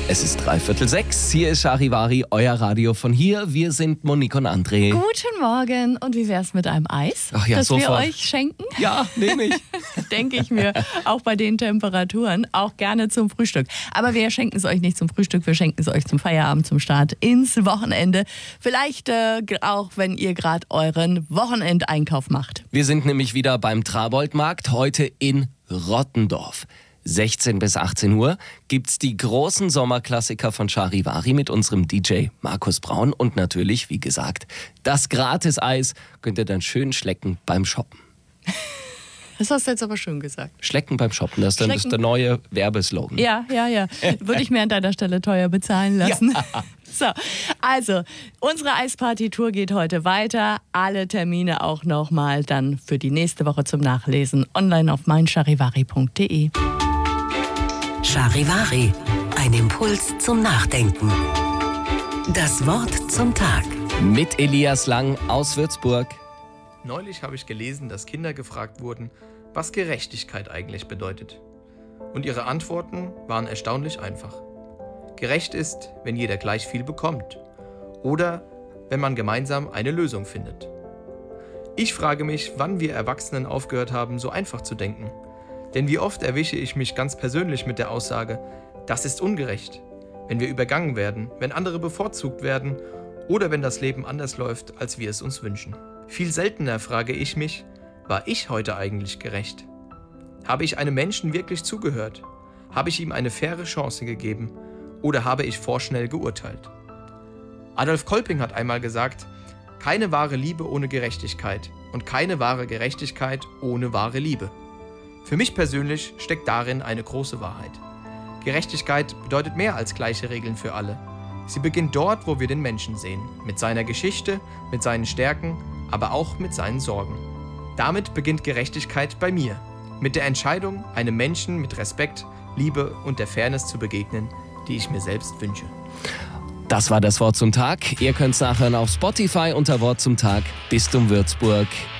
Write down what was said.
Es ist 5:45. Hier ist Charivari, euer Radio von hier. Wir sind Monique und André. Guten Morgen. Und wie wär's mit einem Eis, Ach ja, das sofort. wir euch schenken? Ja, nehme ich. Denke ich mir. Auch bei den Temperaturen. Auch gerne zum Frühstück. Aber wir schenken es euch nicht zum Frühstück. Wir schenken es euch zum Feierabend, zum Start ins Wochenende. Vielleicht auch, wenn ihr gerade euren Wochenendeinkauf macht. Wir sind nämlich wieder beim Traboldmarkt, heute in Rottendorf. 16 bis 18 Uhr gibt's die großen Sommerklassiker von Charivari mit unserem DJ Markus Braun und natürlich, wie gesagt, das Gratis-Eis könnt ihr dann schön schlecken beim Shoppen. Das hast du jetzt aber schön gesagt. Schlecken beim Shoppen, das ist dann der neue Werbeslogan. Ja. Würde ich mir an deiner Stelle teuer bezahlen lassen. Ja. So, also, unsere Eisparty-Tour geht heute weiter. Alle Termine auch nochmal dann für die nächste Woche zum Nachlesen online auf meincharivari.de. Charivari, ein Impuls zum Nachdenken. Das Wort zum Tag. Mit Elias Lang aus Würzburg. Neulich habe ich gelesen, dass Kinder gefragt wurden, was Gerechtigkeit eigentlich bedeutet. Und ihre Antworten waren erstaunlich einfach. Gerecht ist, wenn jeder gleich viel bekommt. Oder wenn man gemeinsam eine Lösung findet. Ich frage mich, wann wir Erwachsenen aufgehört haben, so einfach zu denken. Denn wie oft erwische ich mich ganz persönlich mit der Aussage, das ist ungerecht, wenn wir übergangen werden, wenn andere bevorzugt werden oder wenn das Leben anders läuft, als wir es uns wünschen. Viel seltener frage ich mich, war ich heute eigentlich gerecht? Habe ich einem Menschen wirklich zugehört? Habe ich ihm eine faire Chance gegeben? Oder habe ich vorschnell geurteilt? Adolf Kolping hat einmal gesagt, keine wahre Liebe ohne Gerechtigkeit und keine wahre Gerechtigkeit ohne wahre Liebe. Für mich persönlich steckt darin eine große Wahrheit. Gerechtigkeit bedeutet mehr als gleiche Regeln für alle. Sie beginnt dort, wo wir den Menschen sehen, mit seiner Geschichte, mit seinen Stärken, aber auch mit seinen Sorgen. Damit beginnt Gerechtigkeit bei mir, mit der Entscheidung, einem Menschen mit Respekt, Liebe und der Fairness zu begegnen, die ich mir selbst wünsche. Das war das Wort zum Tag. Ihr könnt's nachhören auf Spotify unter Wort zum Tag. Bistum Würzburg.